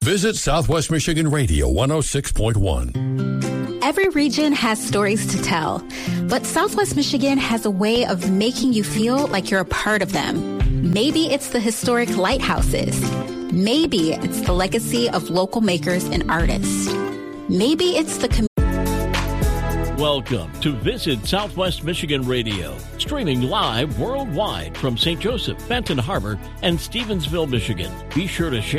Visit Southwest Michigan Radio 106.1. Every region has stories to tell, but Southwest Michigan has a way of making you feel like you're a part of them. Maybe it's the historic lighthouses. Maybe it's the legacy of local makers and artists. Maybe it's the Welcome to Visit Southwest Michigan Radio, streaming live worldwide from St. Joseph, Benton Harbor, and Stevensville, Michigan. Be sure to share